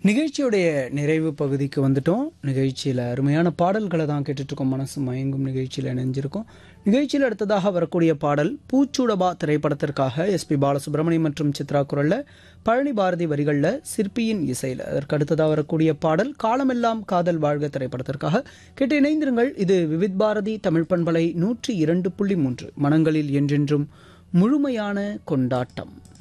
நிகழ்ச்சியுடைய நிறைவு பகுதிக்கு வந்துட்டோம். நிகழ்ச்சியில் அருமையான பாடல்களை தான் கேட்டுட்ருக்கோம். மனசு மயங்கும் நிகழ்ச்சியில் இணைஞ்சிருக்கோம். நிகழ்ச்சியில் அடுத்ததாக வரக்கூடிய பாடல் பூச்சூடபா திரைப்படத்திற்காக எஸ்பி பாலசுப்ரமணியம் மற்றும் சித்ரா குரலில், பழனி பாரதி வரிகளில், சிற்பியின் இசையில். அதற்கு அடுத்ததாக வரக்கூடிய பாடல் காலமெல்லாம் காதல் வாழ்க திரைப்படத்திற்காக. கேட்டு இணைந்திருங்கள். இது விவித் பாரதி தமிழ் பண்பலை 102.3 மனங்களில் என்றென்றும் முழுமையான கொண்டாட்டம்.